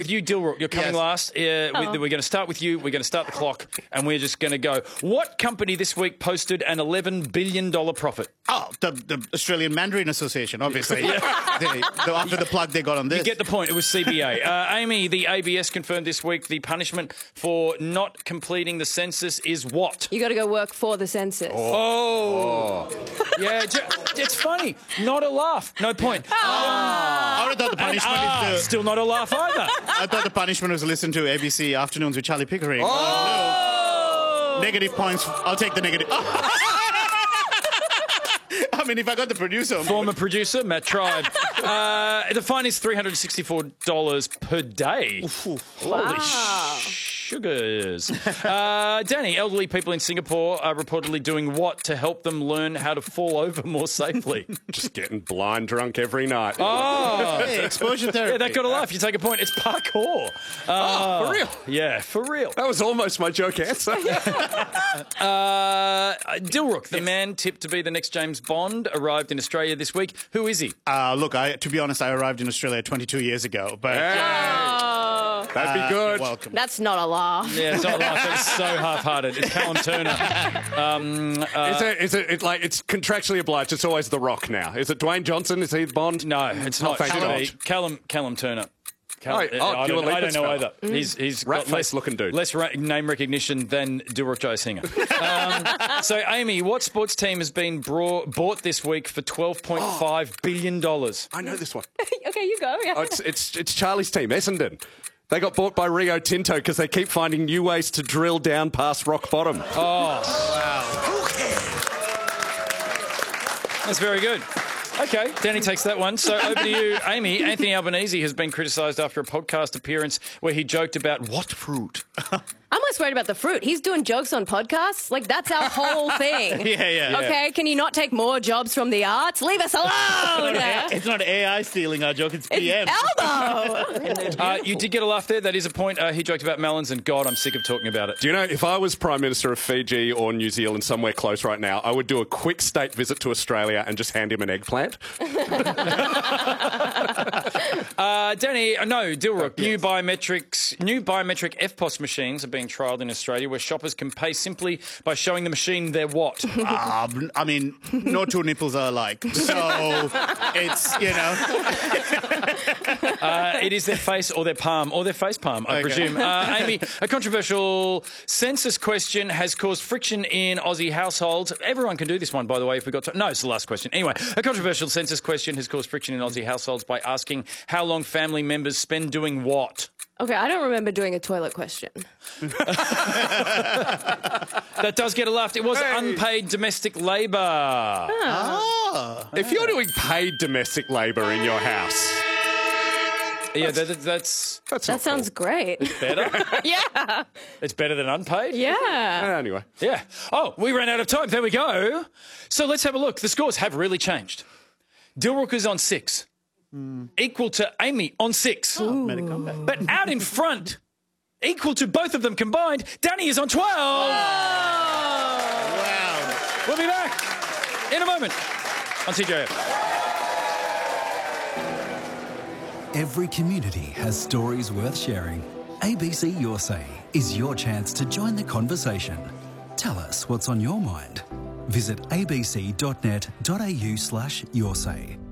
with you, Dilrook. You're coming last. We're going to start with you. We're going to start the clock, and we're just going to go. What company this week posted an $11 billion profit? Oh, the Australian Mandarin Association, obviously. After the plug they got on this. You get the point. It was CBA. Amy, the ABS confirmed this week the punishment for not completing the census is what? You got to go work for the census. Yeah, it's funny. Not a laugh. No point. I thought the punishment is still not a laugh either. I thought the punishment was to listen to ABC Afternoons with Charlie Pickering. Negative points. I'll take the negative. I mean, if I got the producer. Former producer, Matt Tribe. The fine is $364 per day. Holy sugars. Danny, elderly people in Singapore are reportedly doing what to help them learn how to fall over more safely? Just getting blind drunk every night. Hey, exposure therapy. Yeah, that got a laugh. You take a point. It's parkour. For real? Yeah, for real. That was almost my joke answer. Dilrook, the man tipped to be the next James Bond, arrived in Australia this week. Who is he? Look, to be honest, I arrived in Australia 22 years ago. But that'd be good. You're welcome. That's not a laugh. Yeah, it's not a laugh. It's so half-hearted. It's Callum Turner. Is it like it's contractually obliged? It's always The Rock now. Is it Dwayne Johnson? Is he the Bond? No, it's not. thank God. Callum Turner. I don't know either. He's got rat-faced looking dude. Less name recognition than Dilrook Jayasinghe. So, Amy, what sports team has been bought this week for $12.5 billion? I know this one. Okay, you go. Yeah. Oh, it's Charlie's team, Essendon. They got bought by Rio Tinto because they keep finding new ways to drill down past rock bottom. Oh, wow. That's very good. Okay, Danny takes that one. So over to you, Amy. Anthony Albanese has been criticised after a podcast appearance where he joked about what fruit? I'm less worried about the fruit. He's doing jokes on podcasts. Like, that's our whole thing. Yeah. Okay, can you not take more jobs from the arts? Leave us alone! It's not AI stealing our joke, it's PM. Elbow! You did get a laugh there. That is a point. He joked about melons, and God, I'm sick of talking about it. Do you know, if I was Prime Minister of Fiji or New Zealand, somewhere close right now, I would do a quick state visit to Australia and just hand him an eggplant. Danny, no, Dilrook. New biometric EFTPOS machines are being trialled in Australia where shoppers can pay simply by showing the machine their what? I mean, no two nipples are alike. So it's, it is their face or their palm or their face palm, I presume. Amy, a controversial census question has caused friction in Aussie households. Everyone can do this one, by the way, if we got to... No, it's the last question. Anyway, a controversial census question has caused friction in Aussie households by asking how long family members spend doing what? Okay, I don't remember doing a toilet question. That does get a laugh. It was unpaid domestic labour. If you're doing paid domestic labour in your house... Yeah, that sounds great. better. Yeah. It's better than unpaid? Yeah. Anyway. Yeah. Oh, we ran out of time. There we go. So let's have a look. The scores have really changed. Dilrook is on 6. Equal to Amy on 6. But out in front, equal to both of them combined, Danny is on 12. wow. We'll be back in a moment on CJF. Every community has stories worth sharing. ABC Your Say is your chance to join the conversation. Tell us what's on your mind. Visit abc.net.au/yoursay.